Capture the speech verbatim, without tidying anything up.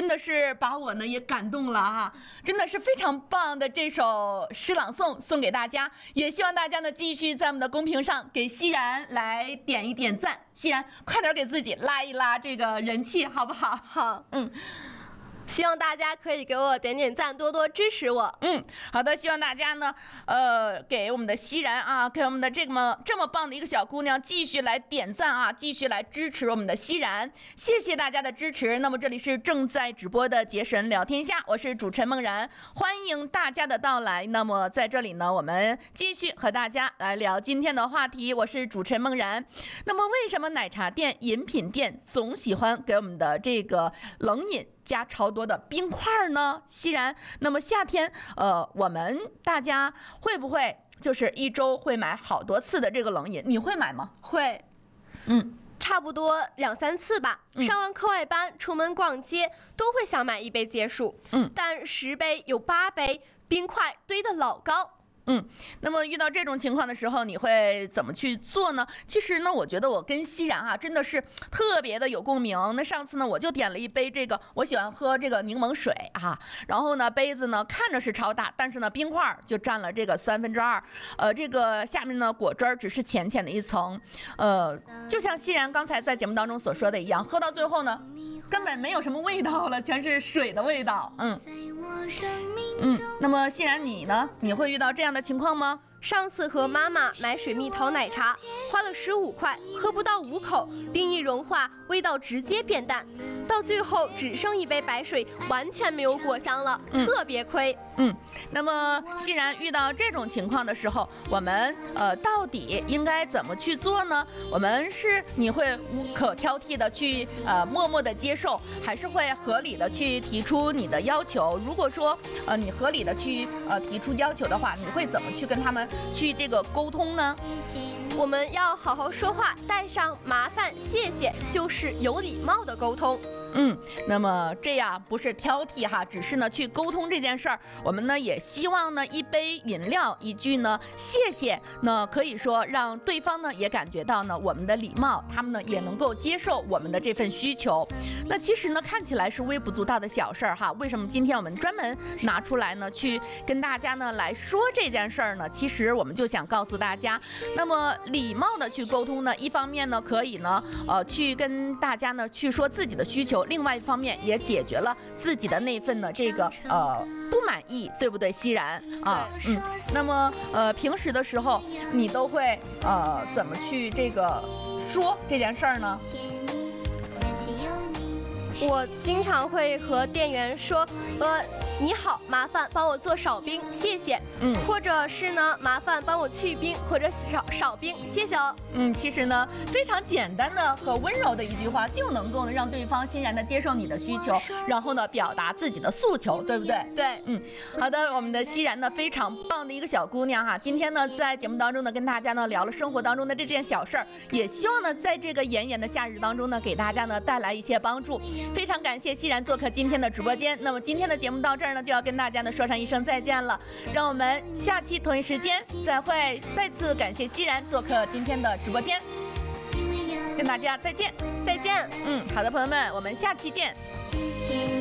真的是把我呢也感动了啊！真的是非常棒的这首诗朗诵送给大家，也希望大家呢继续在我们的公屏上给熙然来点一点赞。熙然，快点给自己拉一拉这个人气，好不好？ 好， 嗯。 希望大家可以给我点点赞，多多支持我。 嗯，好的，希望大家呢，呃，给我们的熙然啊，给我们的这么这么棒的一个小姑娘继续来点赞啊，继续来支持我们的熙然，谢谢大家的支持。那么这里是正在直播的杰神聊天下，我是主持人梦然，欢迎大家的到来。那么在这里呢，我们继续和大家来聊今天的话题，我是主持人梦然。那么为什么奶茶店、饮品店总喜欢给我们的这个冷饮加超多的冰块呢？熙然，那么夏天，呃，我们大家会不会就是一周会买好多次的这个冷饮？你会买吗？ 会， 嗯， 差不多两三次吧。 嗯、 上完课外班，出门逛街，都会想买一杯结束。 嗯， 但十杯有八杯冰块堆得老高。 嗯，那么遇到这种情况的时候，你会怎么去做呢？其实呢，我觉得我跟熙然啊，真的是特别的有共鸣。那上次呢，我就点了一杯这个，我喜欢喝这个柠檬水啊，然后呢，杯子呢看着是超大，但是呢，冰块就占了这个三分之二，呃，这个下面呢果汁儿只是浅浅的一层，呃，就像熙然刚才在节目当中所说的一样，喝到最后呢，根本没有什么味道了，全是水的味道。嗯嗯，那么熙然你呢？你会遇到这样的情况吗？ 上次和妈妈买水蜜桃奶茶，花了十五块，喝不到五口，冰一融化，味道直接变淡，到最后只剩一杯白水，完全没有果香了， 嗯、 特别亏。 嗯，那么熙然遇到这种情况的时候，我们呃到底应该怎么去做呢？我们是你会无可挑剔的去呃默默的接受，还是会合理的去提出你的要求？如果说呃你合理的去呃提出要求的话，你会怎么去跟他们去这个沟通呢？ 我们要好好说话，带上麻烦、谢谢，就是有礼貌的沟通。 嗯，那么这样不是挑剔哈，只是呢去沟通这件事儿。我们呢也希望呢一杯饮料，一句呢谢谢，那可以说让对方呢也感觉到呢我们的礼貌，他们呢也能够接受我们的这份需求。那其实呢看起来是微不足道的小事儿哈，为什么今天我们专门拿出来呢去跟大家呢来说这件事儿呢？其实我们就想告诉大家，那么礼貌的去沟通呢，一方面呢可以呢呃去跟大家呢去说自己的需求。另外一方面也解决了自己的那份呢这个呃不满意，对不对，熙然啊？嗯，那么呃平时的时候你都会呃怎么去这个说这件事儿呢？ 我经常会和店员说，呃，你好，麻烦帮我做少冰，谢谢。嗯，或者是呢，麻烦帮我去冰或者少少冰，谢谢哦。 嗯，其实呢，非常简单的和温柔的一句话，就能够呢让对方欣然的接受你的需求，然后呢表达自己的诉求，对不对？ 对， 嗯，好的，我们的熙然呢非常棒的一个小姑娘哈，今天呢在节目当中呢跟大家呢聊了生活当中的这件小事儿，也希望呢在这个炎炎的夏日当中呢给大家呢带来一些帮助。非常感谢熙然做客今天的直播间。那么今天的节目到这儿呢，就要跟大家呢说上一声再见了。让我们下期同一时间再会。再次感谢熙然做客今天的直播间，跟大家再见， 再见。 嗯，好的，朋友们，我们下期见。谢谢。